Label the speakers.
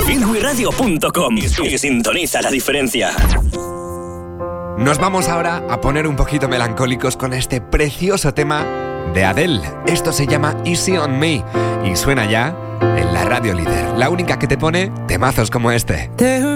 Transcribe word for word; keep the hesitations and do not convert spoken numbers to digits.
Speaker 1: Feel Radio punto com y sintoniza la diferencia.
Speaker 2: Nos vamos ahora a poner un poquito melancólicos con este precioso tema de Adele. Esto se llama Easy on Me y suena ya en la radio líder, la única que te pone temazos como este.